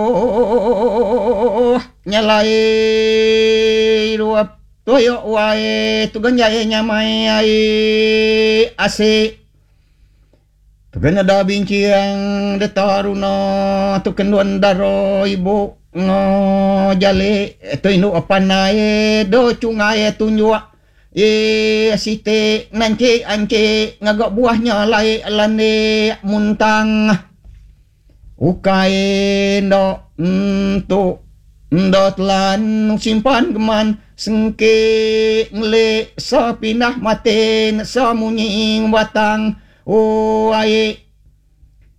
nyalai ruap toyo wae tugan jae nyamai ai ase tugan ada binciang de taruna tukan daro ibu ngo jale to inu apanae do cungae tunjua asite nanti anke ngagak buahnya lai alane muntang ukai ndo ndot lan simpan geman sengke ngle sa pinah maten sa munying batang ai